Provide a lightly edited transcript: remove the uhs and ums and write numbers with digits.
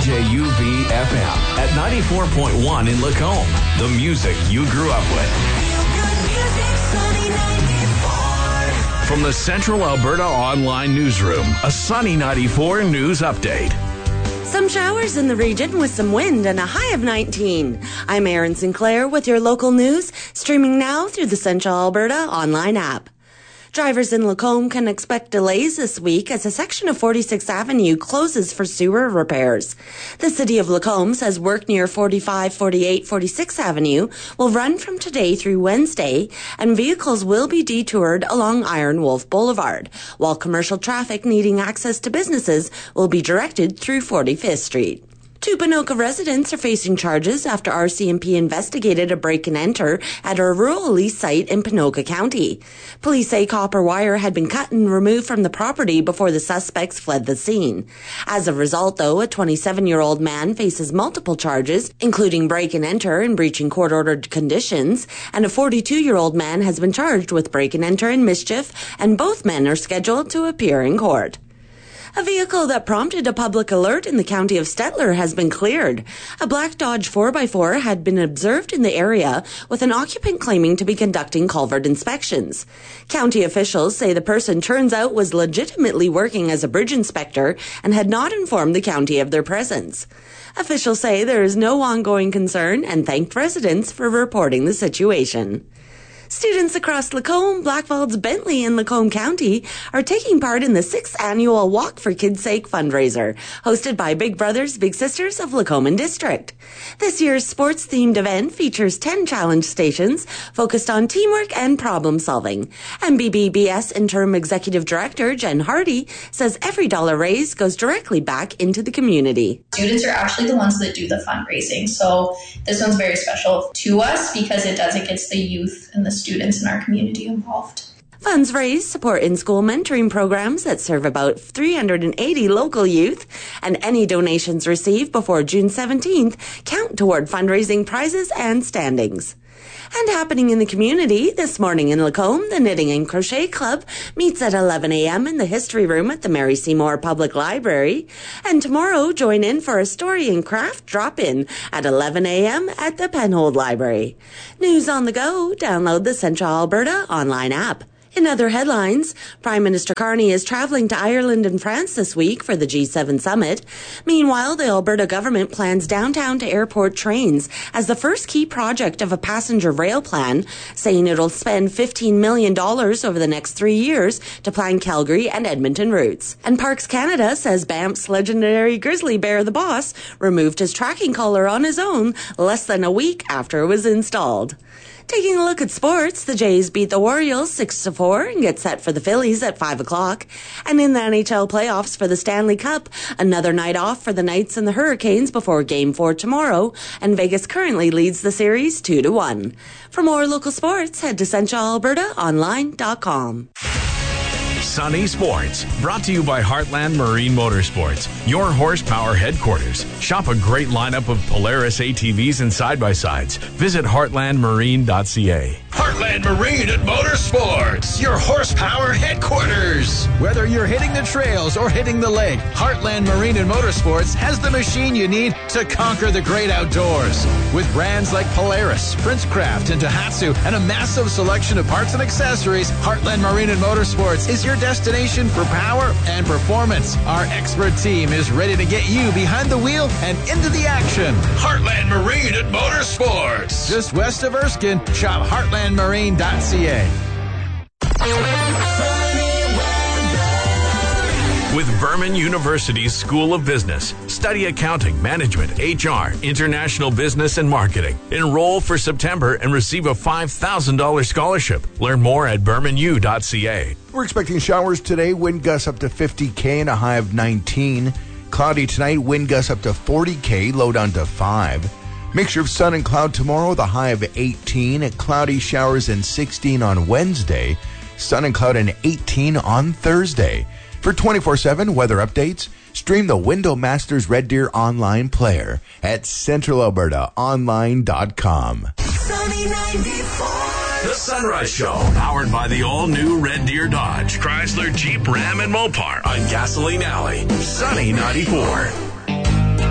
CJUV-FM at 94.1 in Lacombe. The music you grew up with. From the Central Alberta Online Newsroom, a Sunny 94 news update. Some showers in the region with some wind and a high of 19. I'm Erin Sinclair with your local news, streaming now through the Central Alberta Online app. Drivers in Lacombe can expect delays this week as a section of 46th Avenue closes for sewer repairs. The City of Lacombe says work near 45, 48, 46th Avenue will run from today through Wednesday, and vehicles will be detoured along Iron Wolf Boulevard, while commercial traffic needing access to businesses will be directed through 45th Street. 2 Ponoka residents are facing charges after RCMP investigated a break-and-enter at a rural lease site in Ponoka County. Police say copper wire had been cut and removed from the property before the suspects fled the scene. As a result, though, a 27-year-old man faces multiple charges, including break-and-enter and breaching court-ordered conditions, and a 42-year-old man has been charged with break-and-enter and mischief, and both men are scheduled to appear in court. A vehicle that prompted a public alert in the county of Stettler has been cleared. A black Dodge 4x4 had been observed in the area, with an occupant claiming to be conducting culvert inspections. County officials say the person turns out was legitimately working as a bridge inspector and had not informed the county of their presence. Officials say there is no ongoing concern and thanked residents for reporting the situation. Students across Lacombe, Blackfalds, Bentley, and Lacombe County are taking part in the 6th annual Walk for Kids' Sake fundraiser, hosted by Big Brothers Big Sisters of Lacombe District. This year's sports-themed event features 10 challenge stations focused on teamwork and problem-solving. And BBBS Interim Executive Director Jen Hardy says every dollar raised goes directly back into the community. Students are actually the ones that do the fundraising, so this one's very special to us because it gets the youth and the students in our community involved. Funds raised support in-school mentoring programs that serve about 380 local youth, and any donations received before June 17th count toward fundraising prizes and standings. And happening in the community, this morning in Lacombe, the Knitting and Crochet Club meets at 11 a.m. in the History Room at the Mary Seymour Public Library. And tomorrow, join in for a story and craft drop-in at 11 a.m. at the Penhold Library. News on the go, download the Central Alberta online app. In other headlines, Prime Minister Carney is traveling to Ireland and France this week for the G7 summit. Meanwhile, the Alberta government plans downtown to airport trains as the first key project of a passenger rail plan, saying it'll spend $15 million over the next 3 years to plan Calgary and Edmonton routes. And Parks Canada says Banff's legendary grizzly bear, the Boss, removed his tracking collar on his own less than a week after it was installed. Taking a look at sports, the Jays beat the Orioles 6-4 and get set for the Phillies at 5 o'clock. And in the NHL playoffs for the Stanley Cup, another night off for the Knights and the Hurricanes before Game 4 tomorrow, and Vegas currently leads the series 2-1. For more local sports, head to centralalbertaonline.com. Sunny Sports, brought to you by Heartland Marine Motorsports, your horsepower headquarters. Shop a great lineup of Polaris ATVs and side-by-sides. Visit heartlandmarine.ca. Heartland Marine and Motorsports, your horsepower headquarters. Whether you're hitting the trails or hitting the lake, Heartland Marine and Motorsports has the machine you need to conquer the great outdoors. With brands like Polaris, Princecraft, and Tohatsu, and a massive selection of parts and accessories, Heartland Marine and Motorsports is your destination for power and performance. Our expert team is ready to get you behind the wheel and into the action. Heartland Marine and Motorsports. Just west of Erskine, shop heartlandmarine.ca. With Vernon University's School of Business, study accounting, management, HR, international business, and marketing. Enroll for September and receive a $5,000 scholarship. Learn more at bermanu.ca. We're expecting showers today, wind gusts up to 50 and a high of 19. Cloudy tonight, wind gusts up to 40 low down to 5. Mixture of sun and cloud tomorrow, the high of 18. Cloudy showers and 16 on Wednesday. Sun and cloud and 18 on Thursday. For 24/7 weather updates, stream the Window Masters Red Deer online player at centralalbertaonline.com. Sunny 94. The Sunrise Show, powered by the all-new Red Deer Dodge, Chrysler, Jeep, Ram, and Mopar on Gasoline Alley. Sunny 94.